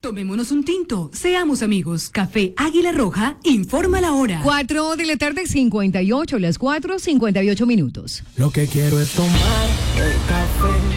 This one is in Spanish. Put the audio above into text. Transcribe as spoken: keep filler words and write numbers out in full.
Tomémonos un tinto, seamos amigos. Café Águila Roja, informa la hora. Cuatro de la tarde, cincuenta y ocho, las cuatro, cincuenta y ocho minutos. Lo que quiero es tomar el café.